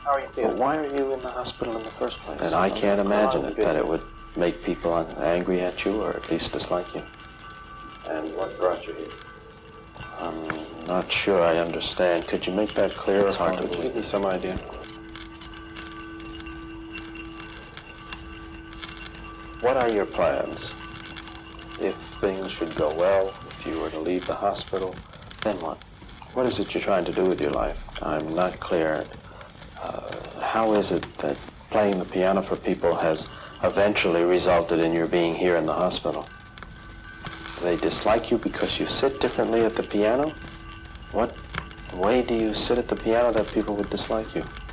How are you feeling? But why are you in the hospital in the first place? And I can't imagine it, that it would make people angry at you, or at least dislike you. And what brought you here? I'm not sure I understand. Could you make that clearer? It's hard to give me some idea. What are your plans? If things should go well, if you were to leave the hospital, then what? What is it you're trying to do with your life? I'm not clear. How is it that playing the piano for people has eventually resulted in your being here in the hospital? Do they dislike you because you sit differently at the piano? What way do you sit at the piano that people would dislike you?